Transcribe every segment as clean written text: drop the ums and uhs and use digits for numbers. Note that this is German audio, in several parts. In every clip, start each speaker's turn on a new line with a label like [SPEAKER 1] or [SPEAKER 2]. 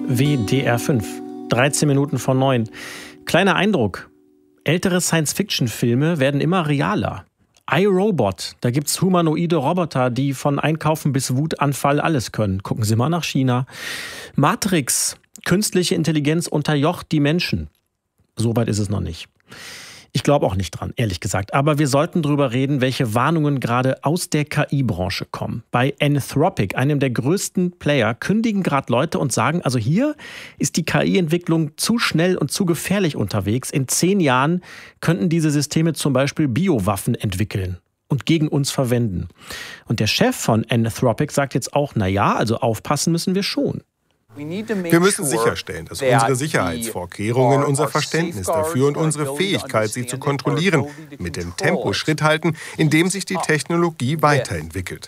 [SPEAKER 1] WDR 5, 13 Minuten vor 9. Kleiner Eindruck. Ältere Science-Fiction-Filme werden immer realer. iRobot, da gibt's humanoide Roboter, die von Einkaufen bis Wutanfall alles können. Gucken Sie mal nach China. Matrix, künstliche Intelligenz unterjocht die Menschen. Soweit ist es noch nicht. Ich glaube auch nicht dran, ehrlich gesagt. Aber wir sollten drüber reden, welche Warnungen gerade aus der KI-Branche kommen. Bei Anthropic, einem der größten Player, kündigen gerade Leute und sagen, also hier ist die KI-Entwicklung zu schnell und zu gefährlich unterwegs. In 10 Jahren könnten diese Systeme zum Beispiel Biowaffen entwickeln und gegen uns verwenden. Und der Chef von Anthropic sagt jetzt auch, also aufpassen müssen wir schon.
[SPEAKER 2] Wir müssen sicherstellen, dass unsere Sicherheitsvorkehrungen, unser Verständnis dafür und unsere Fähigkeit, sie zu kontrollieren, mit dem Tempo Schritt halten, in dem sich die Technologie weiterentwickelt.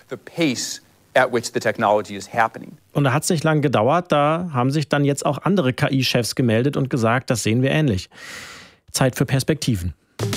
[SPEAKER 1] Und da hat es nicht lange gedauert, da haben sich dann jetzt auch andere KI-Chefs gemeldet und gesagt, das sehen wir ähnlich. Zeit für Perspektiven.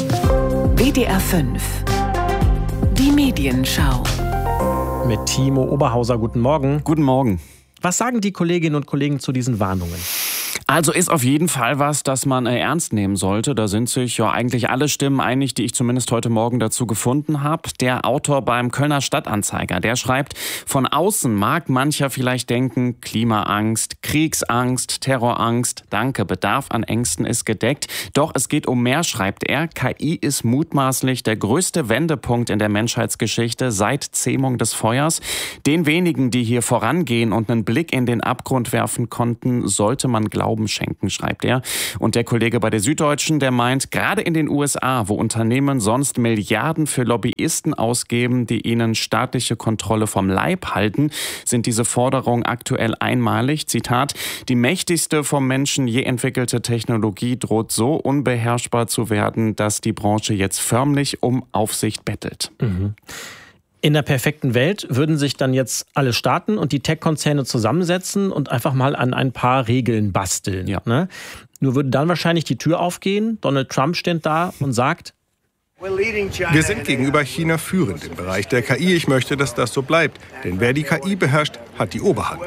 [SPEAKER 3] WDR 5. Die Medienschau.
[SPEAKER 1] Mit Timo Oberhauser, guten Morgen.
[SPEAKER 4] Guten Morgen.
[SPEAKER 1] Was sagen die Kolleginnen und Kollegen zu diesen Warnungen?
[SPEAKER 4] Also ist auf jeden Fall was, das man ernst nehmen sollte. Da sind sich ja eigentlich alle Stimmen einig, die ich zumindest heute Morgen dazu gefunden habe. Der Autor beim Kölner Stadtanzeiger, der schreibt, von außen mag mancher vielleicht denken, Klimaangst, Kriegsangst, Terrorangst, danke, Bedarf an Ängsten ist gedeckt. Doch es geht um mehr, schreibt er. KI ist mutmaßlich der größte Wendepunkt in der Menschheitsgeschichte seit Zähmung des Feuers. Den wenigen, die hier vorangehen und einen Blick in den Abgrund werfen konnten, sollte man Glauben schenken, schreibt er. Und der Kollege bei der Süddeutschen, der meint, gerade in den USA, wo Unternehmen sonst Milliarden für Lobbyisten ausgeben, die ihnen staatliche Kontrolle vom Leib halten, sind diese Forderungen aktuell einmalig. Zitat, die mächtigste vom Menschen je entwickelte Technologie droht so unbeherrschbar zu werden, dass die Branche jetzt förmlich um Aufsicht bettelt.
[SPEAKER 1] Mhm. In der perfekten Welt würden sich dann jetzt alle Staaten und die Tech-Konzerne zusammensetzen und einfach mal an ein paar Regeln basteln.
[SPEAKER 4] Ja.
[SPEAKER 1] Ne? Nur würde dann wahrscheinlich die Tür aufgehen, Donald Trump steht da und sagt,
[SPEAKER 2] wir sind gegenüber China führend im Bereich der KI. Ich möchte, dass das so bleibt. Denn wer die KI beherrscht, hat die Oberhand.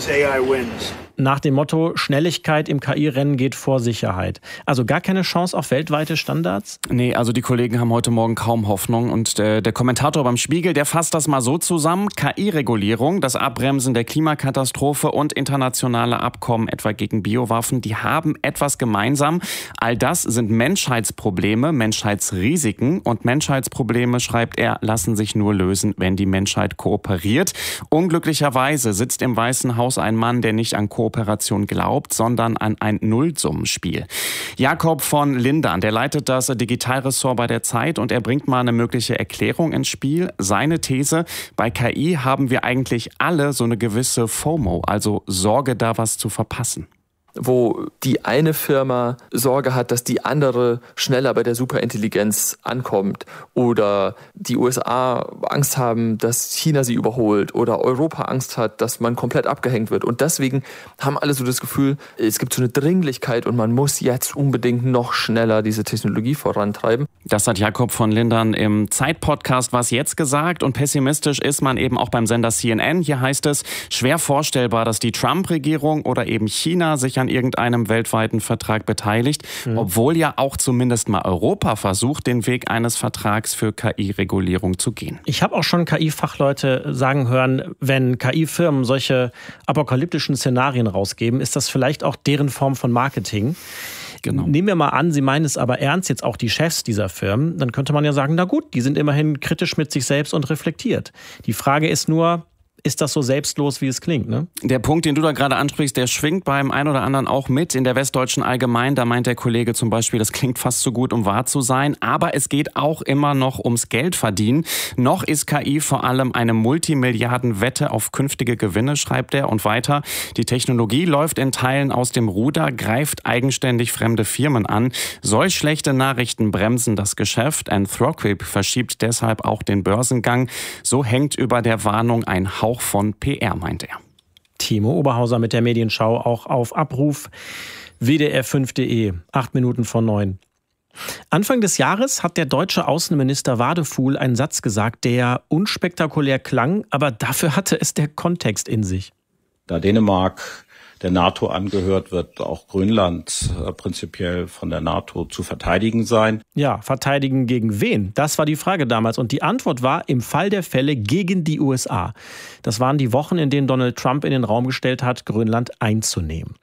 [SPEAKER 1] Nach dem Motto, Schnelligkeit im KI-Rennen geht vor Sicherheit. Also gar keine Chance auf weltweite Standards?
[SPEAKER 4] Nee, also die Kollegen haben heute Morgen kaum Hoffnung. Und der Kommentator beim Spiegel, der fasst das mal so zusammen. KI-Regulierung, das Abbremsen der Klimakatastrophe und internationale Abkommen etwa gegen Biowaffen, die haben etwas gemeinsam. All das sind Menschheitsprobleme, Menschheitsrisiken. Und Menschheitsprobleme, schreibt er, lassen sich nur lösen, wenn die Menschheit kooperiert. Unglücklicherweise sitzt im Weißen Haus ein Mann, der nicht an Kooperation glaubt, sondern an ein Nullsummenspiel. Jakob von Lindern, der leitet das Digitalressort bei der Zeit und er bringt mal eine mögliche Erklärung ins Spiel. Seine These, bei KI haben wir eigentlich alle so eine gewisse FOMO, also Sorge, da was zu verpassen.
[SPEAKER 5] Wo die eine Firma Sorge hat, dass die andere schneller bei der Superintelligenz ankommt oder die USA Angst haben, dass China sie überholt oder Europa Angst hat, dass man komplett abgehängt wird. Und deswegen haben alle so das Gefühl, es gibt so eine Dringlichkeit und man muss jetzt unbedingt noch schneller diese Technologie vorantreiben.
[SPEAKER 4] Das hat Jakob von Lindern im Zeit-Podcast Was jetzt gesagt und pessimistisch ist man eben auch beim Sender CNN. Hier heißt es, schwer vorstellbar, dass die Trump-Regierung oder eben China sich an irgendeinem weltweiten Vertrag beteiligt, obwohl ja auch zumindest mal Europa versucht, den Weg eines Vertrags für KI-Regulierung zu gehen.
[SPEAKER 1] Ich habe auch schon KI-Fachleute sagen hören, wenn KI-Firmen solche apokalyptischen Szenarien rausgeben, ist das vielleicht auch deren Form von Marketing.
[SPEAKER 4] Genau.
[SPEAKER 1] Nehmen wir mal an, Sie meinen es aber ernst, jetzt auch die Chefs dieser Firmen, dann könnte man ja sagen, na gut, die sind immerhin kritisch mit sich selbst und reflektiert. Die Frage ist nur, ist das so selbstlos, wie es klingt, ne?
[SPEAKER 4] Der Punkt, den du da gerade ansprichst, der schwingt beim einen oder anderen auch mit. In der Westdeutschen Allgemein, da meint der Kollege zum Beispiel, das klingt fast so gut, um wahr zu sein. Aber es geht auch immer noch ums Geldverdienen. Noch ist KI vor allem eine Multimilliardenwette auf künftige Gewinne, schreibt er. Und weiter, die Technologie läuft in Teilen aus dem Ruder, greift eigenständig fremde Firmen an. Solch schlechte Nachrichten bremsen das Geschäft. Anthropic verschiebt deshalb auch den Börsengang. So hängt über der Warnung ein Hauch von PR, meint er.
[SPEAKER 1] Timo Oberhauser mit der Medienschau, auch auf Abruf wdr5.de, 8 Minuten vor 9. Anfang des Jahres hat der deutsche Außenminister Wadefuhl einen Satz gesagt, der unspektakulär klang, aber dafür hatte es der Kontext in sich.
[SPEAKER 6] Da Dänemark der NATO angehört, wird auch Grönland prinzipiell von der NATO zu verteidigen sein.
[SPEAKER 1] Ja, verteidigen gegen wen? Das war die Frage damals. Und die Antwort war im Fall der Fälle gegen die USA. Das waren die Wochen, in denen Donald Trump in den Raum gestellt hat, Grönland einzunehmen.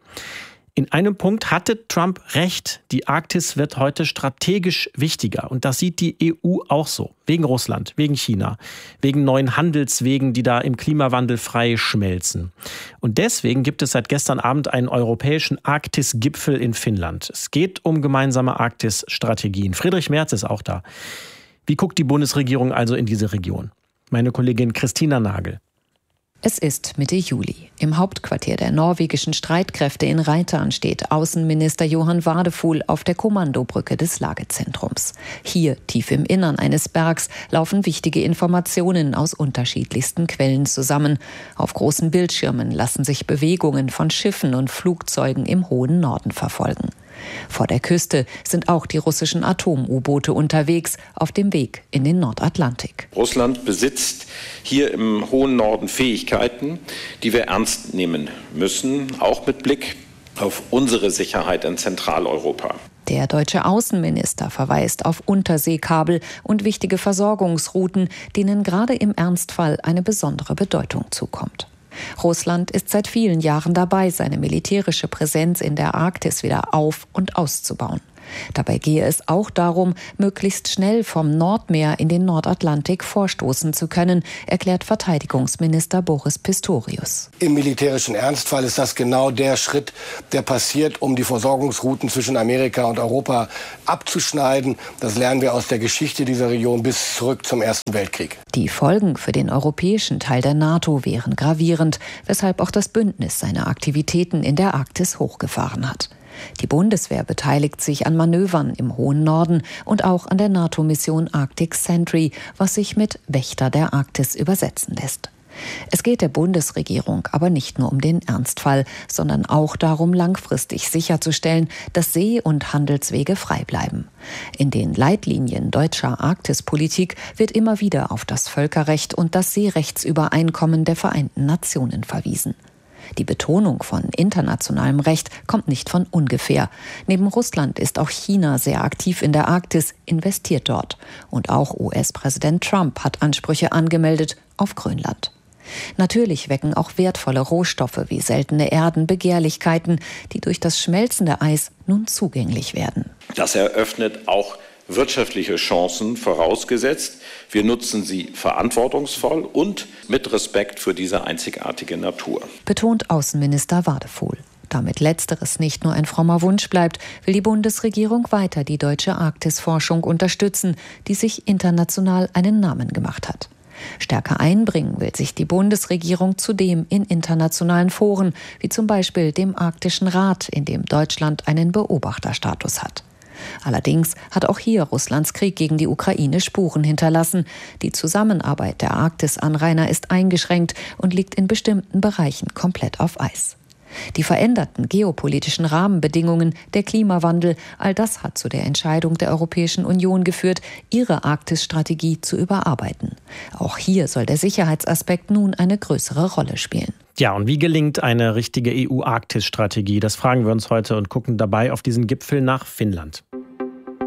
[SPEAKER 1] In einem Punkt hatte Trump recht. Die Arktis wird heute strategisch wichtiger. Und das sieht die EU auch so. Wegen Russland, wegen China, wegen neuen Handelswegen, die da im Klimawandel frei schmelzen. Und deswegen gibt es seit gestern Abend einen europäischen Arktis-Gipfel in Finnland. Es geht um gemeinsame Arktis-Strategien. Friedrich Merz ist auch da. Wie guckt die Bundesregierung also in diese Region? Meine Kollegin Christina Nagel.
[SPEAKER 7] Es ist Mitte Juli. Im Hauptquartier der norwegischen Streitkräfte in Reitan steht Außenminister Johan Vadefol auf der Kommandobrücke des Lagezentrums. Hier, tief im Innern eines Bergs, laufen wichtige Informationen aus unterschiedlichsten Quellen zusammen. Auf großen Bildschirmen lassen sich Bewegungen von Schiffen und Flugzeugen im hohen Norden verfolgen. Vor der Küste sind auch die russischen Atom-U-Boote unterwegs, auf dem Weg in den Nordatlantik.
[SPEAKER 8] Russland besitzt hier im hohen Norden Fähigkeiten, die wir ernst nehmen müssen, auch mit Blick auf unsere Sicherheit in Zentraleuropa.
[SPEAKER 7] Der deutsche Außenminister verweist auf Unterseekabel und wichtige Versorgungsrouten, denen gerade im Ernstfall eine besondere Bedeutung zukommt. Russland ist seit vielen Jahren dabei, seine militärische Präsenz in der Arktis wieder auf- und auszubauen. Dabei gehe es auch darum, möglichst schnell vom Nordmeer in den Nordatlantik vorstoßen zu können, erklärt Verteidigungsminister Boris Pistorius.
[SPEAKER 9] Im militärischen Ernstfall ist das genau der Schritt, der passiert, um die Versorgungsrouten zwischen Amerika und Europa abzuschneiden. Das lernen wir aus der Geschichte dieser Region bis zurück zum Ersten Weltkrieg.
[SPEAKER 7] Die Folgen für den europäischen Teil der NATO wären gravierend, weshalb auch das Bündnis seine Aktivitäten in der Arktis hochgefahren hat. Die Bundeswehr beteiligt sich an Manövern im hohen Norden und auch an der NATO-Mission Arctic Sentry, was sich mit Wächter der Arktis übersetzen lässt. Es geht der Bundesregierung aber nicht nur um den Ernstfall, sondern auch darum, langfristig sicherzustellen, dass See- und Handelswege frei bleiben. In den Leitlinien deutscher Arktispolitik wird immer wieder auf das Völkerrecht und das Seerechtsübereinkommen der Vereinten Nationen verwiesen. Die Betonung von internationalem Recht kommt nicht von ungefähr. Neben Russland ist auch China sehr aktiv in der Arktis, investiert dort. Und auch US-Präsident Trump hat Ansprüche angemeldet auf Grönland. Natürlich wecken auch wertvolle Rohstoffe wie seltene Erden Begehrlichkeiten, die durch das schmelzende Eis nun zugänglich werden.
[SPEAKER 8] Das eröffnet auch wirtschaftliche Chancen, vorausgesetzt, wir nutzen sie verantwortungsvoll und mit Respekt für diese einzigartige Natur.
[SPEAKER 7] Betont Außenminister Vadefol. Damit Letzteres nicht nur ein frommer Wunsch bleibt, will die Bundesregierung weiter die deutsche Arktisforschung unterstützen, die sich international einen Namen gemacht hat. Stärker einbringen will sich die Bundesregierung zudem in internationalen Foren, wie zum Beispiel dem Arktischen Rat, in dem Deutschland einen Beobachterstatus hat. Allerdings hat auch hier Russlands Krieg gegen die Ukraine Spuren hinterlassen. Die Zusammenarbeit der Arktis-Anrainer ist eingeschränkt und liegt in bestimmten Bereichen komplett auf Eis. Die veränderten geopolitischen Rahmenbedingungen, der Klimawandel, all das hat zu der Entscheidung der Europäischen Union geführt, ihre Arktis-Strategie zu überarbeiten. Auch hier soll der Sicherheitsaspekt nun eine größere Rolle spielen.
[SPEAKER 1] Ja, und wie gelingt eine richtige EU-Arktis-Strategie? Das fragen wir uns heute und gucken dabei auf diesen Gipfel nach Finnland.